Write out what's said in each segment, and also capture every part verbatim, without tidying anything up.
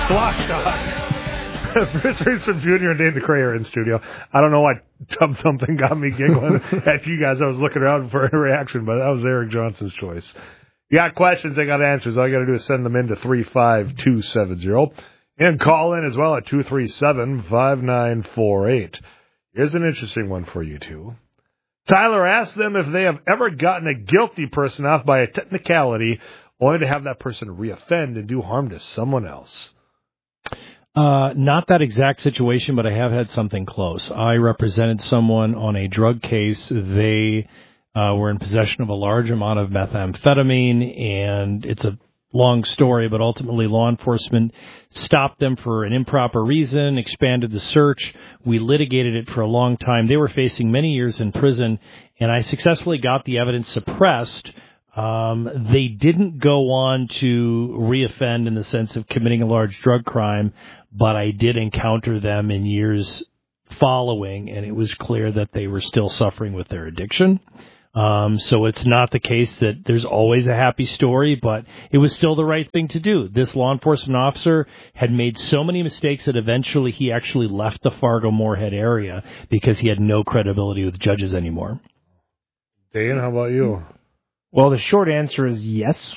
Block Talk. Bruce Reisman Junior and Dave DeCray are in studio. I don't know why Tub Something got me giggling at you guys. I was looking around for a reaction, but that was Eric Johnson's choice. You got questions, I got answers. All you got to do is send them in to three five two seven zero and call in as well at two three seven, five nine four eight. Here's an interesting one for you two. Tyler asked them if they have ever gotten a guilty person off by a technicality only to have that person reoffend and do harm to someone else. Uh, not that exact situation, but I have had something close. I represented someone on a drug case. They uh, were in possession of a large amount of methamphetamine, and it's a long story, but ultimately law enforcement stopped them for an improper reason, expanded the search. We litigated it for a long time. They were facing many years in prison, and I successfully got the evidence suppressed. Um, they didn't go on to reoffend in the sense of committing a large drug crime, but I did encounter them in years following, and it was clear that they were still suffering with their addiction. Um, so it's not the case that there's always a happy story, but it was still the right thing to do. This law enforcement officer had made so many mistakes that eventually he actually left the Fargo-Moorhead area because he had no credibility with judges anymore. Dan, how about you? Well, the short answer is yes.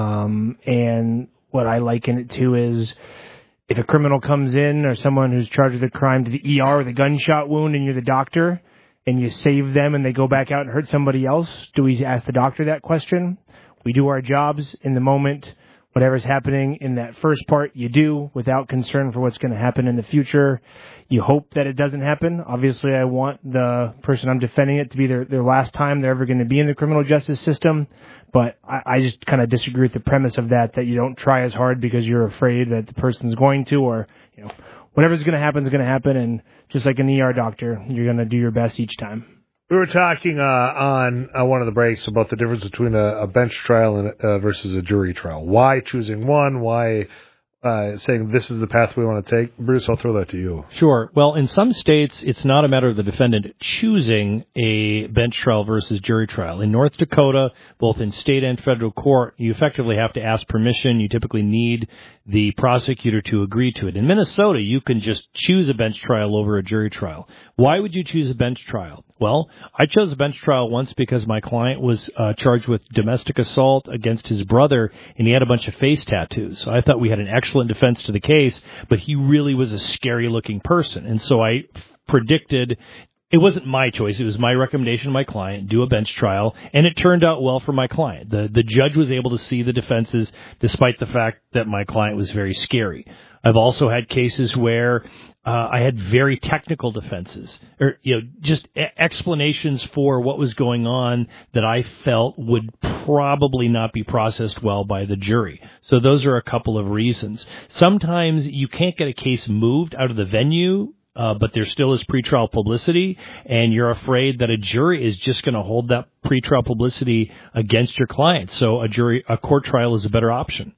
Um, and what I liken it to is if a criminal comes in or someone who's charged with a crime to the E R with a gunshot wound and you're the doctor and you save them and they go back out and hurt somebody else, do we ask the doctor that question? We do our jobs in the moment. Whatever's happening in that first part, you do without concern for what's going to happen in the future. You hope that it doesn't happen. Obviously, I want the person I'm defending it to be their, their last time they're ever going to be in the criminal justice system. But I, I just kind of disagree with the premise of that, that you don't try as hard because you're afraid that the person's going to, or, you know, whatever's going to happen is going to happen. And just like an E R doctor, you're going to do your best each time. We were talking uh, on uh, one of the breaks about the difference between a, a bench trial and uh, versus a jury trial. Why choosing one? Why uh, saying this is the path we want to take? Bruce, I'll throw that to you. Sure. Well, in some states, it's not a matter of the defendant choosing a bench trial versus jury trial. In North Dakota, both in state and federal court, you effectively have to ask permission. You typically need the prosecutor to agree to it. In Minnesota, you can just choose a bench trial over a jury trial. Why would you choose a bench trial? Well, I chose a bench trial once because my client was uh, charged with domestic assault against his brother, and he had a bunch of face tattoos. So I thought we had an excellent defense to the case, but he really was a scary-looking person. And so I predicted it wasn't my choice. It was my recommendation to my client, do a bench trial, and it turned out well for my client. The the judge was able to see the defenses despite the fact that my client was very scary. I've also had cases where uh, I had very technical defenses, or you know, just a- explanations for what was going on that I felt would probably not be processed well by the jury. So those are a couple of reasons. Sometimes you can't get a case moved out of the venue, Uh, but there still is pretrial publicity, and you're afraid that a jury is just going to hold that pretrial publicity against your client. So a jury, a court trial is a better option.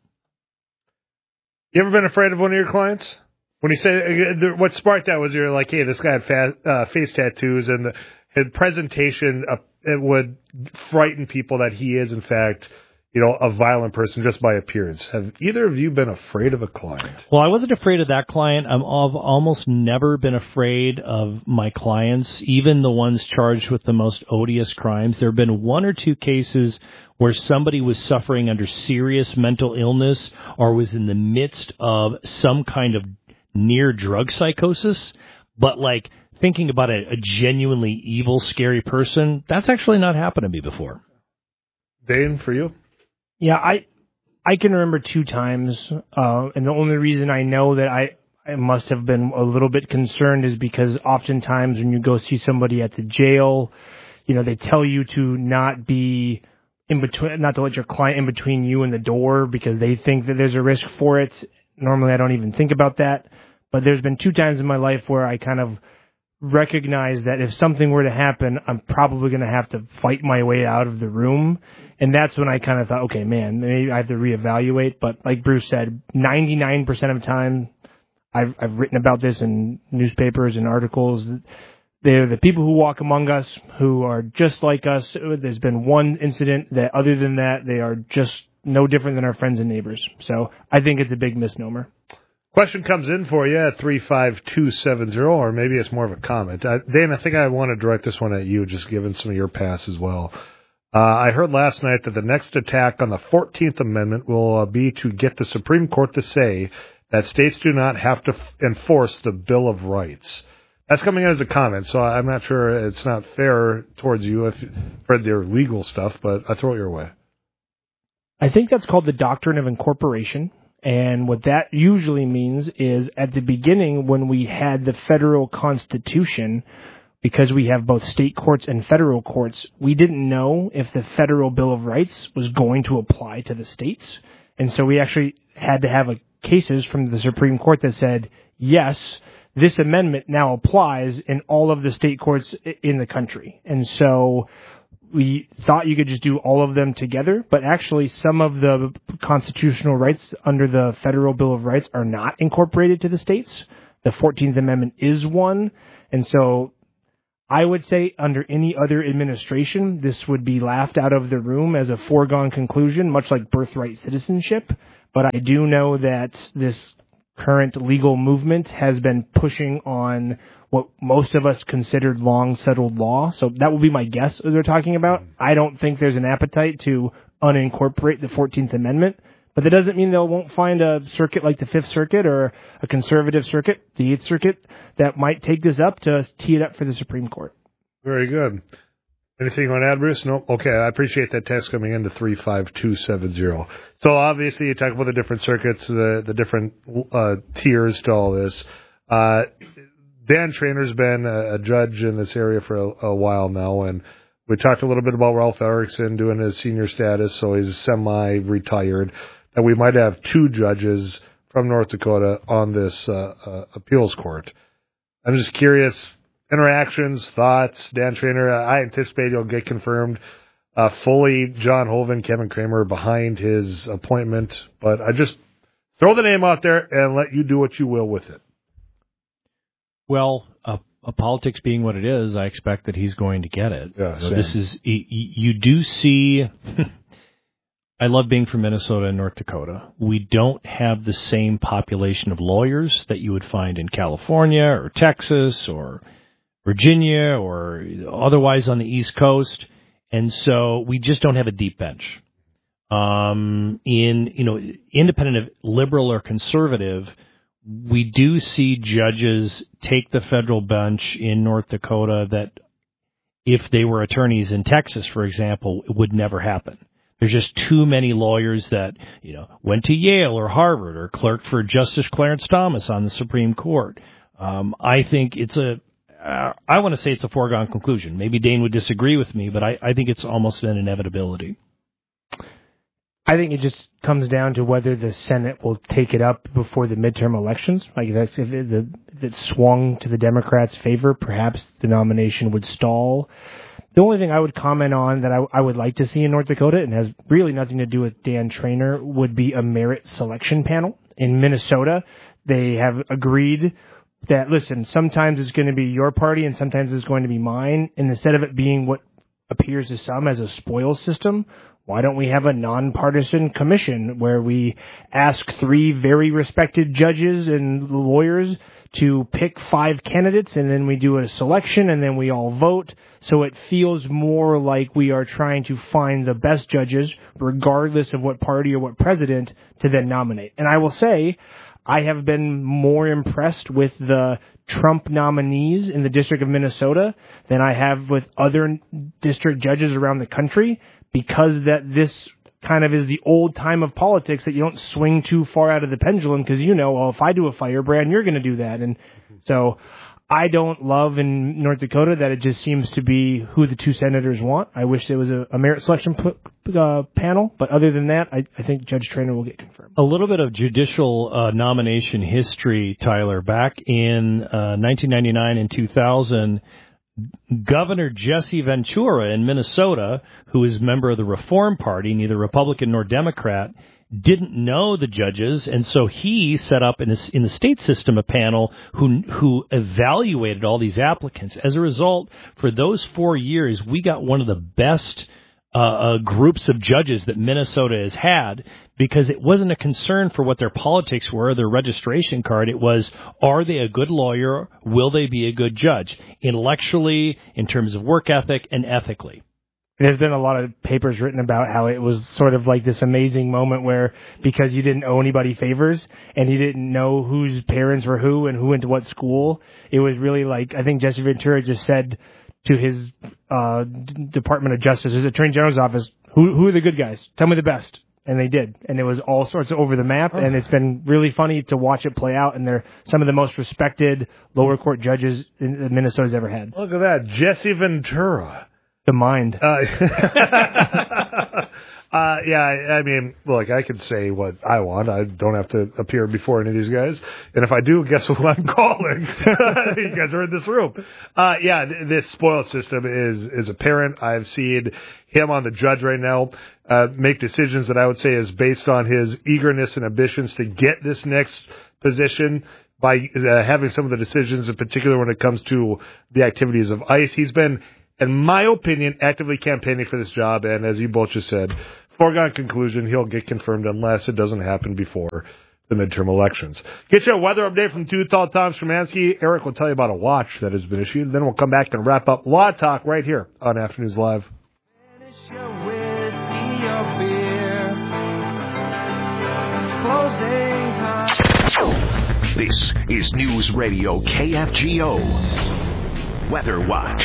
You ever been afraid of one of your clients? When you say, what sparked that was you're like, hey, this guy had fat, uh, face tattoos, and the, his presentation, uh, it would frighten people that he is, in fact, you know, a violent person just by appearance. Have either of you been afraid of a client? Well, I wasn't afraid of that client. I'm, I've almost never been afraid of my clients, even the ones charged with the most odious crimes. There have been one or two cases where somebody was suffering under serious mental illness or was in the midst of some kind of near drug psychosis. But like thinking about a, a genuinely evil, scary person, that's actually not happened to me before. Dane, for you? Yeah, I I can remember two times, uh, and the only reason I know that I, I must have been a little bit concerned is because oftentimes when you go see somebody at the jail, you know, they tell you to not be in between, not to let your client in between you and the door because they think that there's a risk for it. Normally, I don't even think about that, but there's been two times in my life where I kind of recognize that if something were to happen, I'm probably going to have to fight my way out of the room. And that's when I kind of thought, okay, man, maybe I have to reevaluate. But like Bruce said, ninety-nine percent of the time, I've, I've written about this in newspapers and articles. They're the people who walk among us who are just like us. There's been one incident that other than that, they are just no different than our friends and neighbors. So I think it's a big misnomer. Question comes in for you at three five two seven zero, or maybe it's more of a comment. Uh, Dane, I think I want to direct this one at you, just given some of your past as well. Uh, I heard last night that the next attack on the fourteenth Amendment will uh, be to get the Supreme Court to say that states do not have to f- enforce the Bill of Rights. That's coming in as a comment, so I'm not sure it's not fair towards you if for their legal stuff, but I throw it your way. I think that's called the doctrine of incorporation. And what that usually means is at the beginning when we had the federal constitution, because we have both state courts and federal courts, we didn't know if the federal Bill of Rights was going to apply to the states. And so we actually had to have a, cases from the Supreme Court that said, yes, this amendment now applies in all of the state courts in the country. And so we thought you could just do all of them together, but actually some of the constitutional rights under the Federal Bill of Rights are not incorporated to the states. The fourteenth Amendment is one. And so I would say under any other administration, this would be laughed out of the room as a foregone conclusion, much like birthright citizenship. But I do know that this current legal movement has been pushing on what most of us considered long settled law. So that would be my guess as they're talking about. I don't think there's an appetite to unincorporate the fourteenth Amendment, but that doesn't mean they won't find a circuit like the Fifth Circuit or a conservative circuit, the Eighth Circuit, that might take this up to tee it up for the Supreme Court. Very good. Anything you want to add, Bruce? No? Okay, I appreciate that text coming in to three five two seven zero. So obviously you talk about the different circuits, the, the different uh, tiers to all this. Uh, Dan Trainor's been a, a judge in this area for a, a while now, and we talked a little bit about Ralph Erickson doing his senior status, so he's semi-retired, that we might have two judges from North Dakota on this uh, uh, appeals court. I'm just curious, interactions, thoughts, Dan Trainor, I anticipate he'll get confirmed uh, fully. John Hoeven, Kevin Kramer behind his appointment, but I just throw the name out there and let you do what you will with it. Well, uh, uh, politics being what it is, I expect that he's going to get it. Yeah, so this is you, you do see. I love being from Minnesota and North Dakota. We don't have the same population of lawyers that you would find in California or Texas or Virginia or otherwise on the East Coast, and so we just don't have a deep bench. Um, in you know, independent of liberal or conservative, we do see judges take the federal bench in North Dakota that, if they were attorneys in Texas, for example, it would never happen. There's just too many lawyers that, you know, went to Yale or Harvard or clerked for Justice Clarence Thomas on the Supreme Court. Um, I think it's a, uh, I want to say it's a foregone conclusion. Maybe Dane would disagree with me, but I, I think it's almost an inevitability. I think it just comes down to whether the Senate will take it up before the midterm elections. Like that's, if, it, the, if it swung to the Democrats' favor, perhaps the nomination would stall. The only thing I would comment on that I, I would like to see in North Dakota, and has really nothing to do with Dan Trainor, would be a merit selection panel. In Minnesota, they have agreed that, listen, sometimes it's going to be your party and sometimes it's going to be mine. And instead of it being what appears to some as a spoils system, why don't we have a nonpartisan commission where we ask three very respected judges and lawyers to pick five candidates, and then we do a selection, and then we all vote, so it feels more like we are trying to find the best judges, regardless of what party or what president, to then nominate. And I will say, I have been more impressed with the Trump nominees in the District of Minnesota than I have with other district judges around the country, because that this kind of is the old time of politics, that you don't swing too far out of the pendulum because, you know, well, if I do a firebrand, you're going to do that. And so I don't love in North Dakota that it just seems to be who the two senators want. I wish there was a, a merit selection p- uh, panel, but other than that, I, I think Judge Trainor will get confirmed. A little bit of judicial uh, nomination history, Tyler. Back in uh, nineteen ninety-nine and two thousand, Governor Jesse Ventura in Minnesota, who is a member of the Reform Party, neither Republican nor Democrat, didn't know the judges, and so he set up in, a, in the state system a panel who who evaluated all these applicants. As a result, for those four years, we got one of the best uh, uh, groups of judges that Minnesota has had, because it wasn't a concern for what their politics were, their registration card. It was, are they a good lawyer? Will they be a good judge? Intellectually, in terms of work ethic, and ethically. There's been a lot of papers written about how it was sort of like this amazing moment where, because you didn't owe anybody favors and you didn't know whose parents were who and who went to what school, it was really like, I think Jesse Ventura just said to his uh, Department of Justice, his Attorney General's office, who, who are the good guys? Tell me the best. And they did. And it was all sorts of over the map. And it's been really funny to watch it play out. And they're some of the most respected lower court judges in Minnesota's ever had. Look at that. Jesse Ventura. The mind. Uh, uh, yeah, I, I mean, look, I could say what I want. I don't have to appear before any of these guys. And if I do, guess who I'm calling? You guys are in this room. Uh, yeah, th- this spoil system is, is apparent. I've seen him on the judge right now uh, make decisions that I would say is based on his eagerness and ambitions to get this next position by uh, having some of the decisions, in particular when it comes to the activities of ICE. He's been, in my opinion, actively campaigning for this job, and as you both just said, foregone conclusion, he'll get confirmed unless it doesn't happen before the midterm elections. Get you a weather update from Two Tall Tom Szymanski. Eric will tell you about a watch that has been issued. Then we'll come back and wrap up Law Talk right here on Afternoons Live. Finish your whiskey, your beer. Closing time. This is News Radio K F G O. Weather Watch.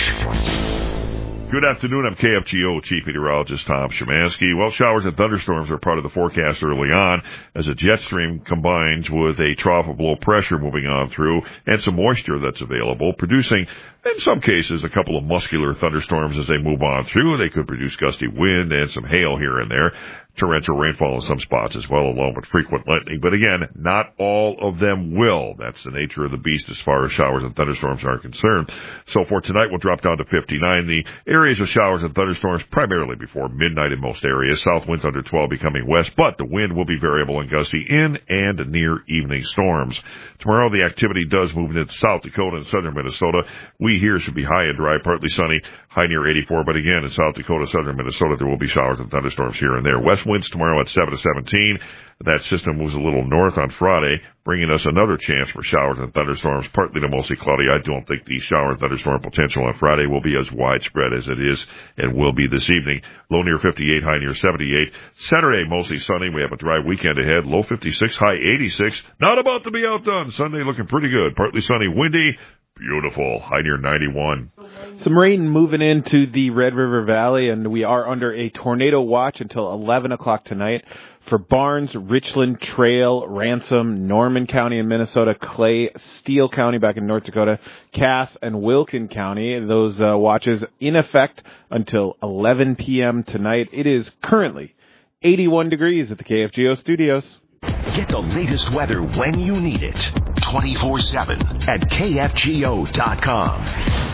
Good afternoon. I'm K F G O Chief Meteorologist Tom Szymanski. Well, showers and thunderstorms are part of the forecast early on as a jet stream combines with a trough of low pressure moving on through and some moisture that's available, producing, in some cases, a couple of muscular thunderstorms as they move on through. They could produce gusty wind and some hail here and there. Torrential rainfall in some spots as well, along with frequent lightning. But again, not all of them will. That's the nature of the beast as far as showers and thunderstorms are concerned. So for tonight, we'll drop down to fifty-nine. The areas of showers and thunderstorms primarily before midnight in most areas. South winds under twelve becoming west, but the wind will be variable and gusty in and near evening storms. Tomorrow, the activity does move into South Dakota and southern Minnesota. We here should be high and dry, partly sunny, high near eighty-four. But again, in South Dakota, southern Minnesota, there will be showers and thunderstorms here and there. West winds tomorrow at seven to seventeen. That system moves a little north on Friday, bringing us another chance for showers and thunderstorms, partly to mostly cloudy. I don't think the shower and thunderstorm potential on Friday will be as widespread as it is and will be this evening. Low near fifty-eight, high near seventy-eight. Saturday, mostly sunny. We have a dry weekend ahead. Low fifty-six, high eighty-six. Not about to be outdone. Sunday looking pretty good. Partly sunny, windy. Beautiful. High near ninety-one. Some rain moving into the Red River Valley, and we are under a tornado watch until eleven o'clock tonight for Barnes, Richland, Trail, Ransom, Norman County in Minnesota, Clay, Steele County back in North Dakota, Cass, and Wilkin County. Those uh, watches in effect until eleven p.m. tonight. It is currently eighty-one degrees at the K F G O studios. Get the latest weather when you need it. twenty-four seven at K F G O dot com.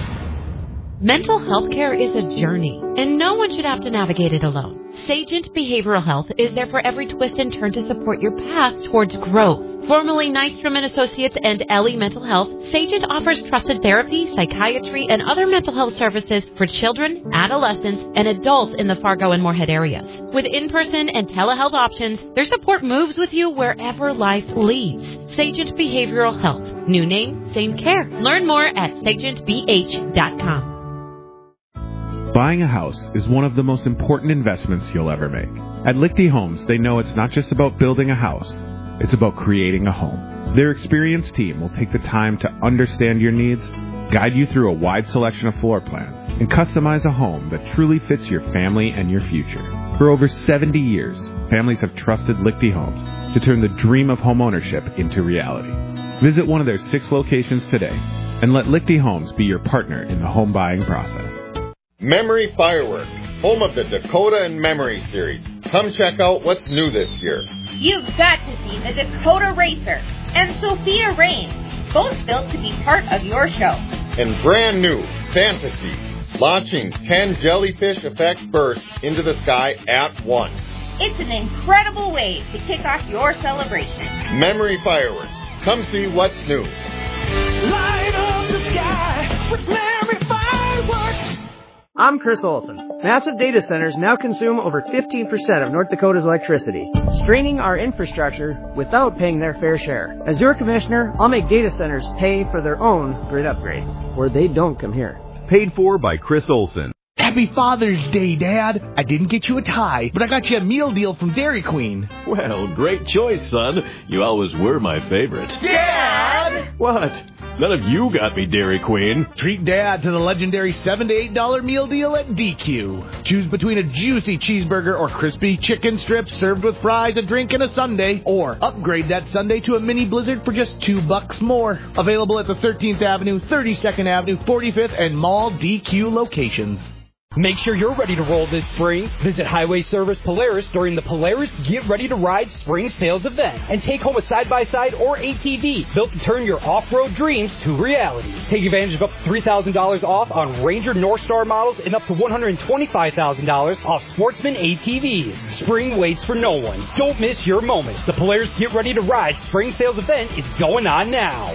Mental health care is a journey, and no one should have to navigate it alone. Sagent Behavioral Health is there for every twist and turn to support your path towards growth. Formerly Nystrom and Associates and Ellie Mental Health, Sagent offers trusted therapy, psychiatry, and other mental health services for children, adolescents, and adults in the Fargo and Moorhead areas. With in-person and telehealth options, their support moves with you wherever life leads. Sagent Behavioral Health. New name, same care. Learn more at sagent b h dot com. Buying a house is one of the most important investments you'll ever make. At Lichty Homes, they know it's not just about building a house, it's about creating a home. Their experienced team will take the time to understand your needs, guide you through a wide selection of floor plans, and customize a home that truly fits your family and your future. For over seventy years, families have trusted Lichty Homes to turn the dream of homeownership into reality. Visit one of their six locations today and let Lichty Homes be your partner in the home buying process. Memory Fireworks, home of the Dakota and Memory series. Come check out what's new this year. You've got to see the Dakota Racer and Sophia Rain, both built to be part of your show. And brand new, Fantasy, launching ten jellyfish effect bursts into the sky at once. It's an incredible way to kick off your celebration. Memory Fireworks. Come see what's new. Light up the sky with Memory Fireworks. I'm Chris Olson. Massive data centers now consume over fifteen percent of North Dakota's electricity, straining our infrastructure without paying their fair share. As your commissioner, I'll make data centers pay for their own grid upgrades, where they don't come here. Paid for by Chris Olson. Happy Father's Day, Dad. I didn't get you a tie, but I got you a meal deal from Dairy Queen. Well, great choice, son. You always were my favorite. Dad! What? None of you got me Dairy Queen. Treat Dad to the legendary seven to eight dollar meal deal at D Q. Choose between a juicy cheeseburger or crispy chicken strips served with fries, a drink, and a sundae. Or upgrade that sundae to a mini blizzard for just two bucks more. Available at the thirteenth Avenue, thirty-second Avenue, forty-fifth, and Mall D Q locations. Make sure you're ready to roll this spring. Visit Highway Service Polaris during the Polaris Get Ready to Ride Spring Sales Event and take home a side-by-side or A T V built to turn your off-road dreams to reality. Take advantage of up to three thousand dollars off on Ranger North Star models and up to one hundred twenty-five thousand dollars off Sportsman A T Vs. Spring waits for no one. Don't miss your moment. The Polaris Get Ready to Ride Spring Sales Event is going on now.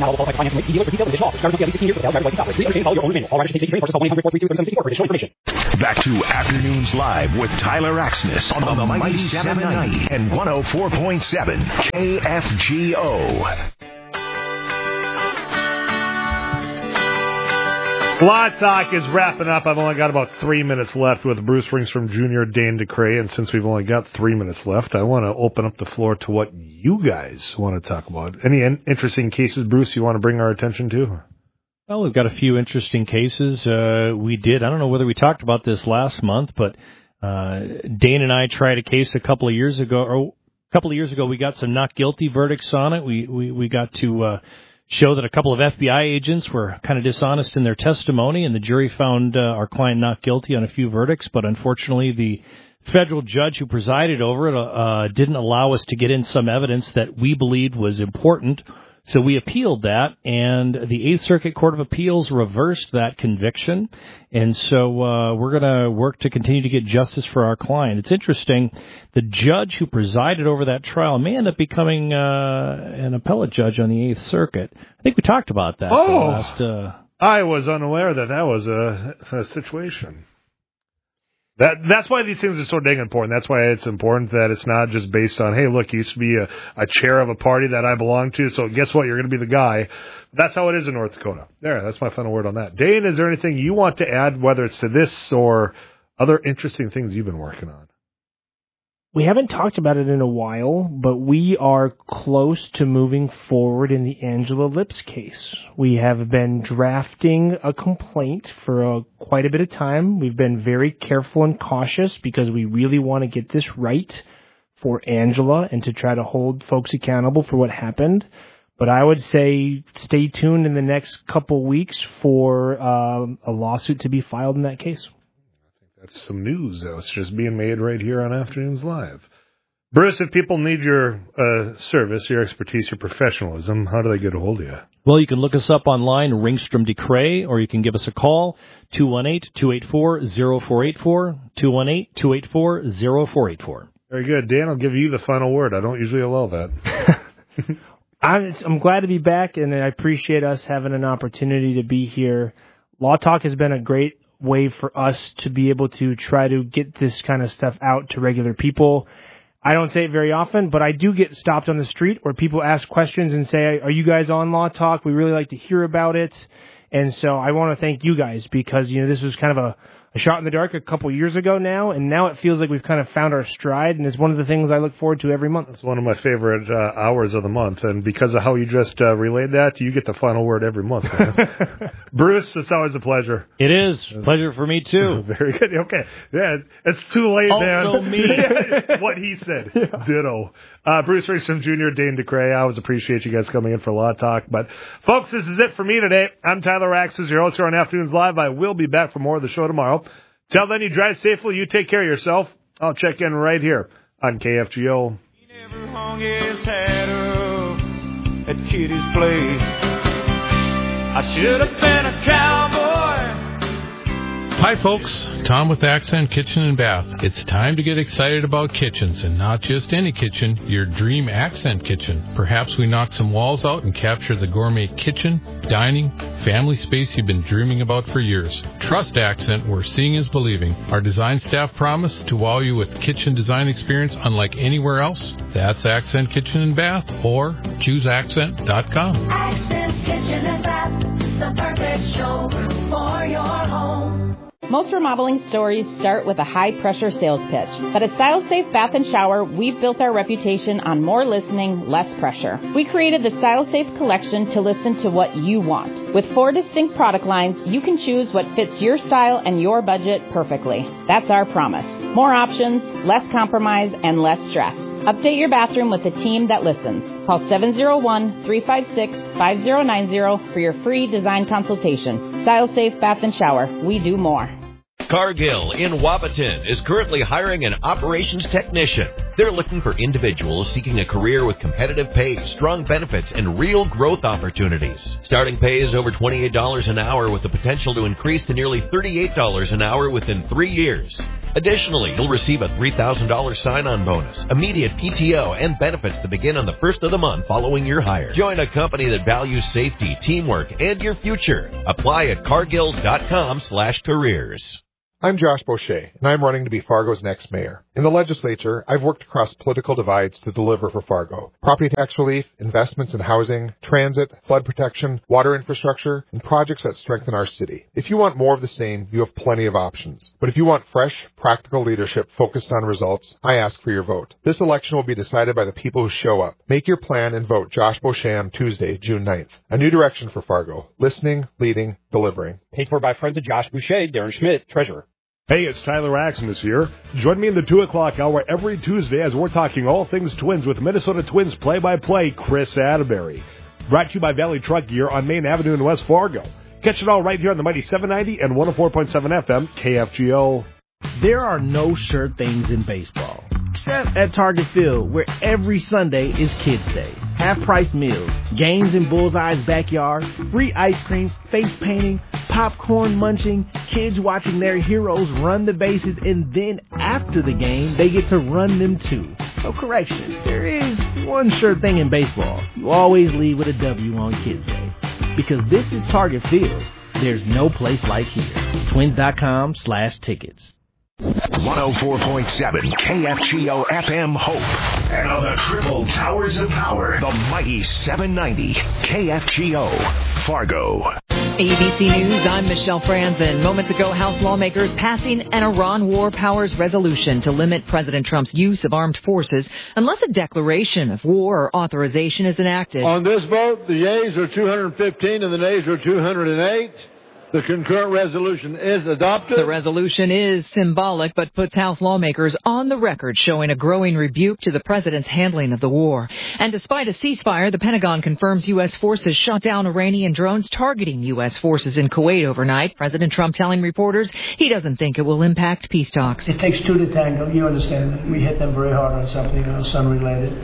Back to Afternoons Live with Tyler Axness on the Mighty seven ninety and one oh four point seven K F G O. Law Talk is wrapping up. I've only got about three minutes left with Bruce Ringstrom Junior, Dane DeCray, and since we've only got three minutes left, I want to open up the floor to what you guys want to talk about. Any in- interesting cases, Bruce, you want to bring our attention to? Well, we've got a few interesting cases. Uh, we did, I don't know whether we talked about this last month, but uh, Dane and I tried a case a couple of years ago, or a couple of years ago, we got some not guilty verdicts on it. We, we, we got to uh, show that a couple of F B I agents were kind of dishonest in their testimony, and the jury found uh, our client not guilty on a few verdicts, but unfortunately the federal judge who presided over it uh, didn't allow us to get in some evidence that we believed was important. So we appealed that, and the Eighth Circuit Court of Appeals reversed that conviction. And so uh, we're going to work to continue to get justice for our client. It's interesting. The judge who presided over that trial may end up becoming uh, an appellate judge on the Eighth Circuit. I think we talked about that. Oh, last, uh, I was unaware that that was a, a situation. That That's why these things are so dang important. That's why it's important that it's not just based on, hey, look, you used to be a, a chair of a party that I belong to, so guess what? You're going to be the guy. That's how it is in North Dakota. There, that's my final word on that. Dane, is there anything you want to add, whether it's to this or other interesting things you've been working on? We haven't talked about it in a while, but we are close to moving forward in the Angela Lips case. We have been drafting a complaint for a, quite a bit of time. We've been very careful and cautious because we really want to get this right for Angela and to try to hold folks accountable for what happened. But I would say stay tuned in the next couple weeks for um, a lawsuit to be filed in that case. That's some news that's just being made right here on Afternoons Live. Bruce, if people need your uh, service, your expertise, your professionalism, how do they get a hold of you? Well, you can look us up online, Ringstrom DeCray, or you can give us a call, two one eight, two eight four, zero four eight four, two one eight, two eight four, zero four eight four. Very good. Dan, I'll give you the final word. I don't usually allow that. I'm, I'm glad to be back, and I appreciate us having an opportunity to be here. Law Talk has been a great way for us to be able to try to get this kind of stuff out to regular people. I don't say it very often, but I do get stopped on the street where people ask questions and say, are you guys on Law Talk? We really like to hear about it. And so I want to thank you guys because, you know, this was kind of a, a shot in the dark a couple years ago now, and now it feels like we've kind of found our stride, and it's one of the things I look forward to every month. It's one of my favorite uh, hours of the month, and because of how you just uh, relayed that, you get the final word every month. Bruce, it's always a pleasure. It is. Pleasure for me, too. Very good. Okay. Yeah, it's too late, man. Also me. What he said. Yeah. Ditto. Uh, Bruce Ringstrom Junior, Dane DeCray, I always appreciate you guys coming in for Law Talk. But, folks, this is it for me today. I'm Tyler Axis, your host here on Afternoons Live. I will be back for more of the show tomorrow. Till then, you drive safely. You take care of yourself. I'll check in right here on K F G O. He never hung his hat up at Kitty's place. I should have been a cowboy Hi folks, Tom with Accent Kitchen and Bath. It's time to get excited about kitchens, and not just any kitchen, your dream Accent kitchen. Perhaps we knock some walls out and capture the gourmet kitchen, dining, family space you've been dreaming about for years. Trust Accent, where seeing is believing. Our design staff promise to wow you with kitchen design experience unlike anywhere else. That's Accent Kitchen and Bath, or choose accent dot com. Accent Kitchen and Bath, the perfect showroom for your home. Most remodeling stories start with a high-pressure sales pitch. But at Style Safe Bath and Shower, we've built our reputation on more listening, less pressure. We created the Style Safe collection to listen to what you want. With four distinct product lines, you can choose what fits your style and your budget perfectly. That's our promise. More options, less compromise, and less stress. Update your bathroom with a team that listens. Call seven oh one, three five six, five oh nine oh for your free design consultation. Style Safe Bath and Shower. We do more. Cargill in Wapaton is currently hiring an operations technician. They're looking for individuals seeking a career with competitive pay, strong benefits, and real growth opportunities. Starting pay is over twenty-eight dollars an hour with the potential to increase to nearly thirty-eight dollars an hour within three years. Additionally, you'll receive a three thousand dollars sign-on bonus, immediate P T O, and benefits that begin on the first of the month following your hire. Join a company that values safety, teamwork, and your future. Apply at cargill dot com slash careers. I'm Josh Boucher, and I'm running to be Fargo's next mayor. In the legislature, I've worked across political divides to deliver for Fargo. Property tax relief, investments in housing, transit, flood protection, water infrastructure, and projects that strengthen our city. If you want more of the same, you have plenty of options. But if you want fresh, practical leadership focused on results, I ask for your vote. This election will be decided by the people who show up. Make your plan and vote Josh Boucher on Tuesday, June ninth. A new direction for Fargo. Listening, leading, delivering. Paid for by friends of Josh Boucher, Darren Schmidt, Treasurer. Hey, it's Tyler Axon here. Join me in the two o'clock hour every Tuesday as we're talking all things Twins with Minnesota Twins play-by-play Chris Atterbury. Brought to you by Valley Truck Gear on Main Avenue in West Fargo. Catch it all right here on the Mighty seven ninety and one oh four point seven F M K F G O. There are no sure things in baseball, except at Target Field, where every Sunday is Kids Day. Half-price meals, games in Bullseye's backyard, free ice cream, face painting, popcorn munching, kids watching their heroes run the bases, and then after the game, they get to run them too. So correction, there is one sure thing in baseball. You always leave with a W on Kids Day. Because this is Target Field. There's no place like here. Twins.com slash tickets. one oh four point seven K F G O F M Hope. And on the triple towers of power, the mighty seven ninety K F G O Fargo. A B C News, I'm Michelle Franzen. Moments ago, House lawmakers passing an Iran war powers resolution to limit President Trump's use of armed forces unless a declaration of war or authorization is enacted. On this vote, the yeas are two hundred fifteen and the nays are two hundred eight. The concurrent resolution is adopted. The resolution is symbolic, but puts House lawmakers on the record showing a growing rebuke to the president's handling of the war. And despite a ceasefire, the Pentagon confirms U S forces shot down Iranian drones targeting U S forces in Kuwait overnight. President Trump telling reporters he doesn't think it will impact peace talks. It takes two to tango. You understand that. We hit them very hard on something else unrelated.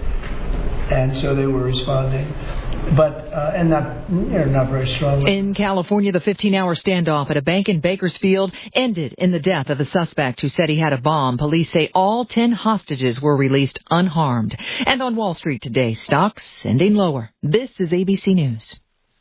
And so they were responding. But, uh, and not, you know, not very strongly. In California, the fifteen-hour standoff at a bank in Bakersfield ended in the death of a suspect who said he had a bomb. Police say all ten hostages were released unharmed. And on Wall Street today, stocks ending lower. This is A B C News.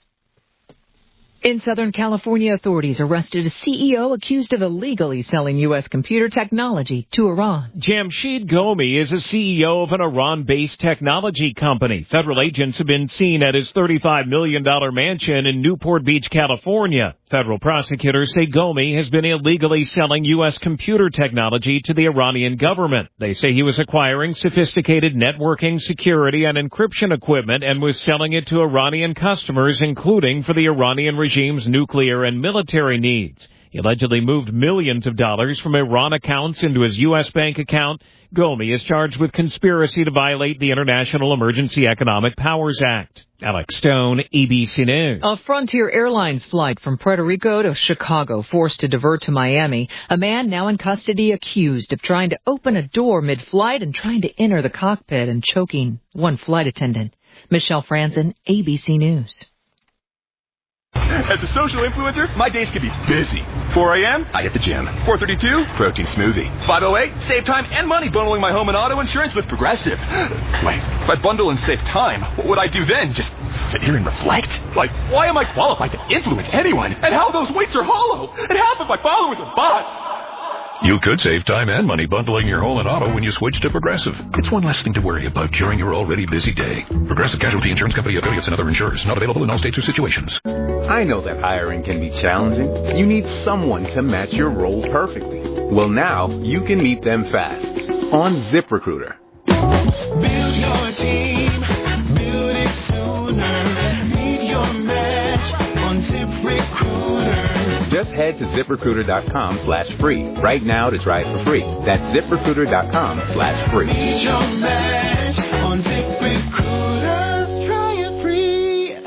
In Southern California, authorities arrested a C E O accused of illegally selling U S computer technology to Iran. Jamshid Ghomi is a C E O of an Iran-based technology company. Federal agents have been seen at his thirty-five million dollars mansion in Newport Beach, California. Federal prosecutors say Ghomi has been illegally selling U S computer technology to the Iranian government. They say he was acquiring sophisticated networking, security, and encryption equipment and was selling it to Iranian customers, including for the Iranian regime's nuclear and military needs. He allegedly moved millions of dollars from Iran accounts into his U S bank account. Ghomi is charged with conspiracy to violate the International Emergency Economic Powers Act. Alex Stone, A B C News. A Frontier Airlines flight from Puerto Rico to Chicago forced to divert to Miami. A man now in custody accused of trying to open a door mid-flight and trying to enter the cockpit and choking one flight attendant. Michelle Franzen, A B C News. As a social influencer, my days can be busy. four a.m., I hit the gym. four thirty-two, protein smoothie. five oh eight, save time and money bundling my home and auto insurance with Progressive. Wait, if I bundle and save time, what would I do then? Just sit here and reflect? Like, why am I qualified to influence anyone? And how those weights are hollow? And half of my followers are bots. You could save time and money bundling your home and auto when you switch to Progressive. It's one less thing to worry about during your already busy day. Progressive Casualty Insurance Company affiliates and other insurers. Not available in all states or situations. I know that hiring can be challenging. You need someone to match your role perfectly. Well, now you can meet them fast on ZipRecruiter. Build your team, build it sooner. Meet your match on ZipRecruiter. Just head to ZipRecruiter.com slash free right now to try it for free. That's ZipRecruiter.com slash free. Meet your match on ZipRecruiter. Try it free.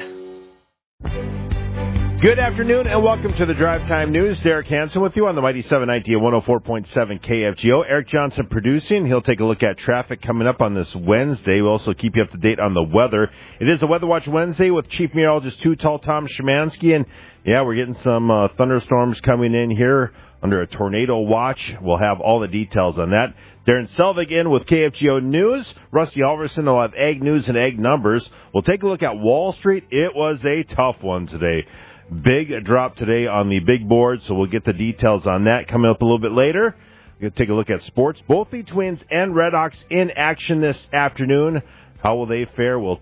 Good afternoon and welcome to the Drive Time News. Derek Hansen with you on the Mighty seven ninety and one oh four point seven K F G O. Eric Johnson producing. He'll take a look at traffic coming up on this Wednesday. We'll also keep you up to date on the weather. It is the Weather Watch Wednesday with Chief Meteorologist Too Tall Tom Szymanski. And yeah, we're getting some uh, thunderstorms coming in here under a tornado watch. We'll have all the details on that. Darren Selvig in with K F G O News. Rusty Halverson will have Ag News and Ag Numbers. We'll take a look at Wall Street. It was a tough one today. Big drop today on the big board, so we'll get the details on that coming up a little bit later. We're going to take a look at sports. Both the Twins and Red Hawks in action this afternoon. How will they fare? We'll